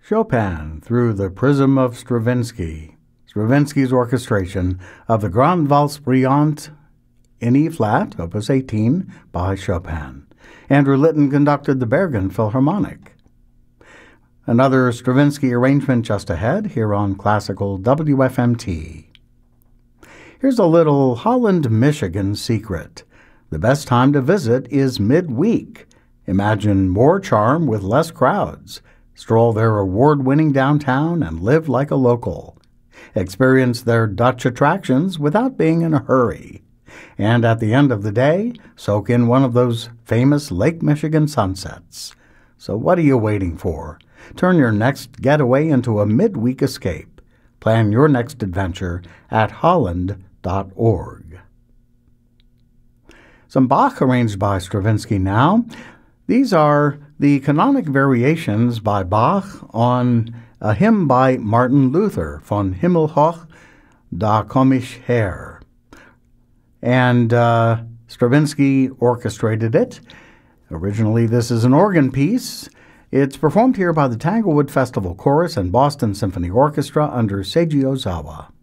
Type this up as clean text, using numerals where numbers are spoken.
Chopin through the prism of Stravinsky. Stravinsky's orchestration of the Grande Valse Brillante in E-flat, Opus 18, by Chopin. Andrew Litton conducted the Bergen Philharmonic. Another Stravinsky arrangement just ahead here on Classical WFMT. Here's a little Holland, Michigan secret. The best time to visit is midweek. Imagine more charm with less crowds. Stroll their award-winning downtown and live like a local. Experience their Dutch attractions without being in a hurry. And at the end of the day, soak in one of those famous Lake Michigan sunsets. So what are you waiting for? Turn your next getaway into a midweek escape. Plan your next adventure at holland.org. Some Bach arranged by Stravinsky now. These are the canonic variations by Bach on a hymn by Martin Luther, Von Himmelhoch da komm ich her. And Stravinsky orchestrated it. Originally, this is an organ piece. It's performed here by the Tanglewood Festival Chorus and Boston Symphony Orchestra under Seiji Ozawa.